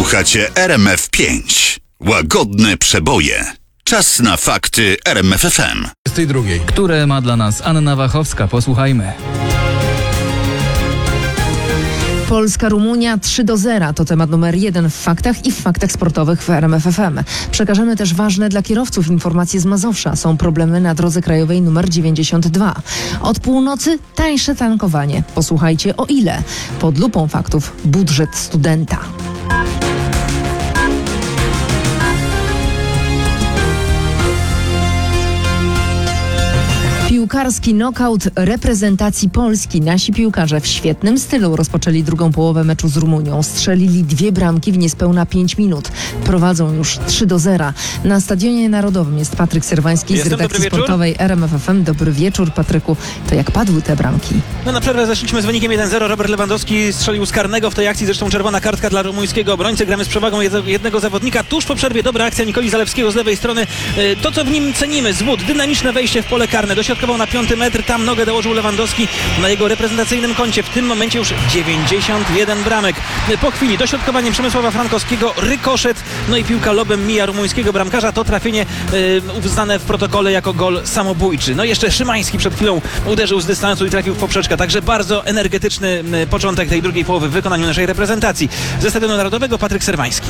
Słuchacie RMF5. Łagodne przeboje. Czas na fakty RMF FM. Z tej drugiej. Które ma dla nas Anna Wachowska. Posłuchajmy. Polska-Rumunia 3-0 to temat numer 1 w faktach i w faktach sportowych w RMF FM. Przekażemy też ważne dla kierowców informacje z Mazowsza. Są problemy na drodze krajowej numer 92. Od północy tańsze tankowanie. Posłuchajcie o ile. Pod lupą faktów budżet studenta. Piłkarski nokaut reprezentacji Polski. Nasi piłkarze w świetnym stylu rozpoczęli drugą połowę meczu z Rumunią. Strzelili 2 bramki w niespełna 5 minut. Prowadzą już 3-0. Na Stadionie Narodowym jest Patryk Serwański z redakcji sportowej RMF FM. Dobry wieczór, Patryku. To jak padły te bramki? No na przerwę zeszliśmy z wynikiem 1-0. Robert Lewandowski strzelił z karnego w tej akcji. Zresztą czerwona kartka dla rumuńskiego obrońcy. Gramy z przewagą jednego zawodnika. Tuż po przerwie dobra akcja Nikoli Zalewskiego z lewej strony. To, co w nim cenimy. Zwód, dynamiczne wejście w pole karne. Dośrodkował na 5 metr. Tam nogę dołożył Lewandowski na jego reprezentacyjnym koncie. W tym momencie już 91 bramek. Po chwili dośrodkowanie Przemysława Frankowskiego, rykoszet, no i piłka lobem mija rumuńskiego bramkarza. To trafienie uznane w protokole jako gol samobójczy. No i jeszcze Szymański przed chwilą uderzył z dystansu i trafił w poprzeczkę. Także bardzo energetyczny początek tej drugiej połowy w wykonaniu naszej reprezentacji. Ze Stadionu Narodowego Patryk Serwański.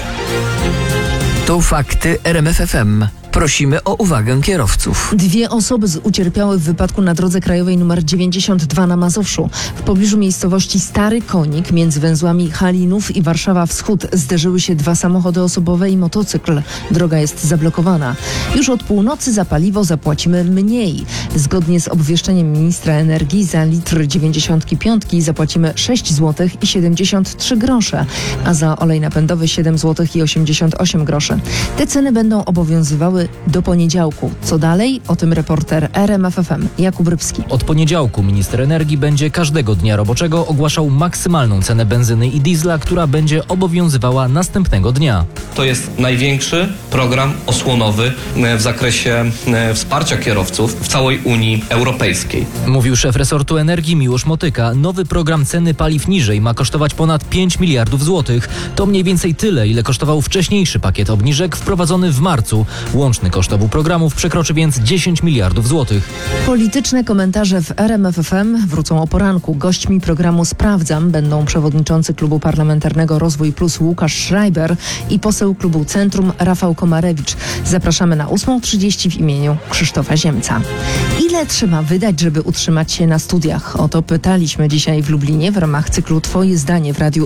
To fakty RMF FM. Prosimy o uwagę kierowców. 2 osoby ucierpiały w wypadku na drodze krajowej nr 92 na Mazowszu. W pobliżu miejscowości Stary Konik między węzłami Halinów i Warszawa Wschód zderzyły się 2 samochody osobowe i motocykl. Droga jest zablokowana. Już od północy za paliwo zapłacimy mniej. Zgodnie z obwieszczeniem ministra energii za litr 95 zapłacimy 6 zł i 73 grosze, a za olej napędowy 7 zł i 88 groszy. Te ceny będą obowiązywały do poniedziałku. Co dalej? O tym reporter RMF FM Jakub Rybski. Od poniedziałku minister energii będzie każdego dnia roboczego ogłaszał maksymalną cenę benzyny i diesla, która będzie obowiązywała następnego dnia. To jest największy program osłonowy w zakresie wsparcia kierowców w całej Unii Europejskiej. Mówił szef resortu energii Miłosz Motyka. Nowy program ceny paliw niżej ma kosztować ponad 5 miliardów złotych. To mniej więcej tyle, ile kosztował wcześniejszy pakiet obniżek wprowadzony w marcu. Łączny koszt obu programów przekroczy więc 10 miliardów złotych. Polityczne komentarze w RMF FM wrócą o poranku. Gośćmi programu Sprawdzam będą przewodniczący Klubu Parlamentarnego Rozwój Plus Łukasz Schreiber i poseł Klubu Centrum Rafał Komarewicz. Zapraszamy na 8:30 w imieniu Krzysztofa Ziemca. Ile trzeba wydać, żeby utrzymać się na studiach? O to pytaliśmy dzisiaj w Lublinie w ramach cyklu Twoje zdanie w radiu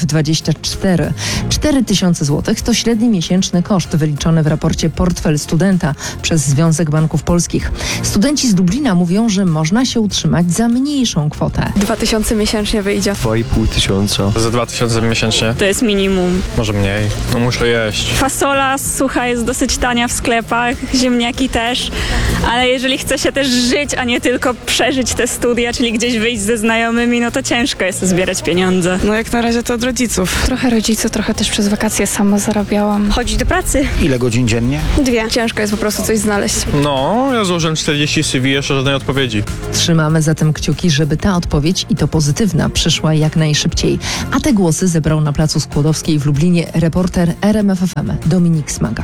RMF24. 4000 zł to średni miesięczny koszt wyliczony w raporcie Portfel Studenta przez Związek Banków Polskich. Studenci z Lublina mówią, że można się utrzymać za mniejszą kwotę. 2000 miesięcznie wyjdzie. 2500. Za 2000 miesięcznie. To jest minimum. Może mniej. No muszę jeść. Fasola sucha jest dosyć tania w sklepach, ziemniaki też, ale jeżeli chce się też żyć, a nie tylko przeżyć te studia, czyli gdzieś wyjść ze znajomymi, no to ciężko jest zbierać pieniądze. No jak na razie to od rodziców. Trochę rodziców, trochę też przez wakacje sama zarabiałam. Chodzić do pracy. Ile godzin dziennie? 2. Ciężko jest po prostu coś znaleźć. No, ja złożyłem 40 CV, jeszcze żadnej odpowiedzi. Trzymamy zatem kciuki, żeby ta odpowiedź, i to pozytywna, przyszła jak najszybciej. A te głosy zebrał na placu Skłodowskiej w Lublinie reporter RMF FM Dominik Smaga.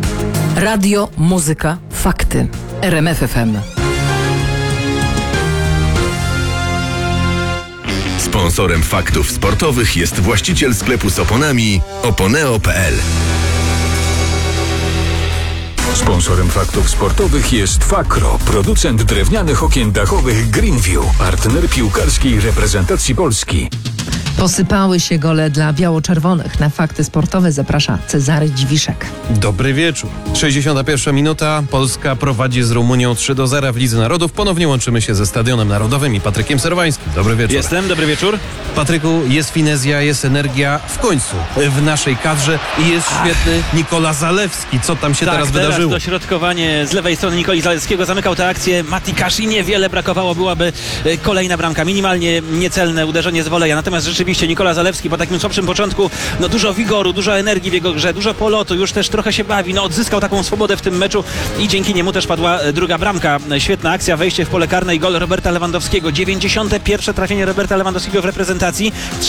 Radio, muzyka, fakty. RMF FM. Sponsorem faktów sportowych jest właściciel sklepu z oponami oponeo.pl. Sponsorem faktów sportowych jest Fakro, producent drewnianych okien dachowych Greenview, partner piłkarskiej reprezentacji Polski. Posypały się gole dla biało-czerwonych. Na fakty sportowe zaprasza Cezary Dziwiszek. Dobry wieczór. 61 minuta. Polska prowadzi z Rumunią 3-0 w Lidze Narodów. Ponownie łączymy się ze Stadionem Narodowym i Patrykiem Serwańskim. Dobry wieczór. Jestem, dobry wieczór. Patryku, jest finezja, jest energia w końcu w naszej kadrze i jest świetny Nikola Zalewski. Co tam się teraz wydarzyło? Dośrodkowanie z lewej strony Nikoli Zalewskiego zamykał tę akcję Mati Kasz i niewiele brakowało, byłaby kolejna bramka. Minimalnie niecelne uderzenie z woleja. Natomiast rzeczywiście rzeczywiście Nikola Zalewski po takim słabszym początku, no dużo wigoru, dużo energii w jego grze, dużo polotu, już też trochę się bawi, no odzyskał taką swobodę w tym meczu i dzięki niemu też padła druga bramka. Świetna akcja, wejście w pole karne i gol Roberta Lewandowskiego. 91. trafienie Roberta Lewandowskiego w reprezentacji,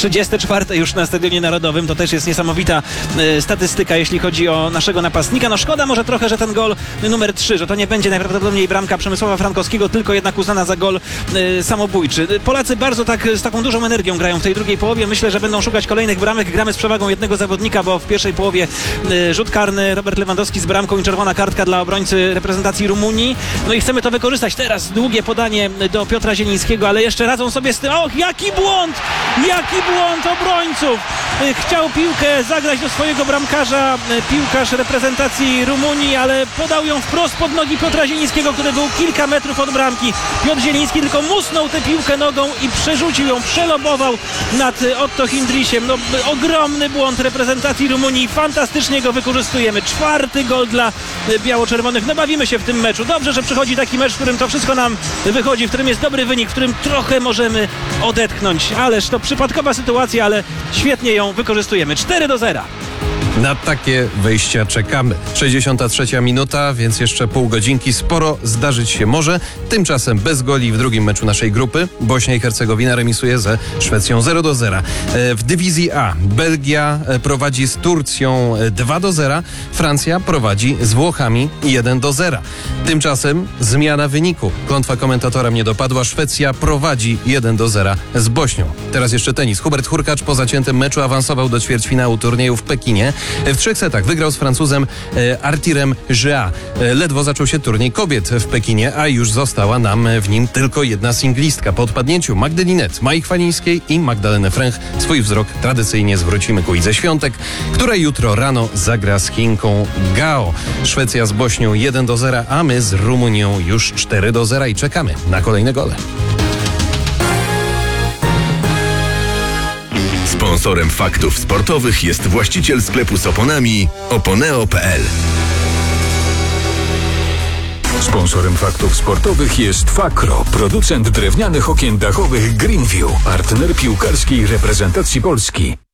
34. już na Stadionie Narodowym. To też jest niesamowita statystyka, jeśli chodzi o naszego napastnika. No szkoda może trochę, że ten gol numer 3, że to nie będzie najprawdopodobniej bramka Przemysława Frankowskiego, tylko jednak uznana za gol samobójczy. Polacy bardzo z taką dużą energią grają w tej drugiej połowie. Myślę, że będą szukać kolejnych bramek. Gramy z przewagą jednego zawodnika, bo w pierwszej połowie rzut karny Robert Lewandowski z bramką i czerwona kartka dla obrońcy reprezentacji Rumunii. No i chcemy to wykorzystać. Teraz długie podanie do Piotra Zielińskiego, ale jeszcze radzą sobie z tym. Och, jaki błąd! Jaki błąd obrońców! Chciał piłkę zagrać do swojego bramkarza piłkarz reprezentacji Rumunii, ale podał ją wprost pod nogi Piotra Zielińskiego, który był kilka metrów od bramki. Piotr Zieliński tylko musnął tę piłkę nogą i przerzucił ją, przelobował nad Otto Hindrisiem. No, ogromny błąd reprezentacji Rumunii. Fantastycznie go wykorzystujemy. 4. gol dla biało-czerwonych. No bawimy się w tym meczu. Dobrze, że przychodzi taki mecz, w którym to wszystko nam wychodzi, w którym jest dobry wynik, w którym trochę możemy odetchnąć. Ależ to przypadkowa sytuacja, ale świetnie ją wykorzystujemy. 4-0. Na takie wejścia czekamy. 63. minuta, więc jeszcze pół godzinki. Sporo zdarzyć się może. Tymczasem bez goli w drugim meczu naszej grupy. Bośnia i Hercegowina remisuje ze Szwecją 0-0. W dywizji A Belgia prowadzi z Turcją 2-0. Francja prowadzi z Włochami 1-0. Tymczasem zmiana wyniku. Klątwa komentatora mnie dopadła. Szwecja prowadzi 1-0 z Bośnią. Teraz jeszcze tenis. Hubert Hurkacz po zaciętym meczu awansował do ćwierćfinału turnieju w Pekinie. W 3 setach wygrał z Francuzem Artirem Żea. Ledwo zaczął się turniej kobiet w Pekinie, a już została nam w nim tylko jedna singlistka. Po odpadnięciu Magdy Linet, Mai Chwalińskiej i Magdaleny Fręch swój wzrok tradycyjnie zwrócimy ku Idze Świątek, która jutro rano zagra z Chinką Gao. Szwecja z Bośnią 1-0, a my z Rumunią już 4-0 i czekamy na kolejne gole. Sponsorem faktów sportowych jest właściciel sklepu z oponami Oponeo.pl. Sponsorem faktów sportowych jest Fakro, producent drewnianych okien dachowych Greenview, partner piłkarskiej reprezentacji Polski.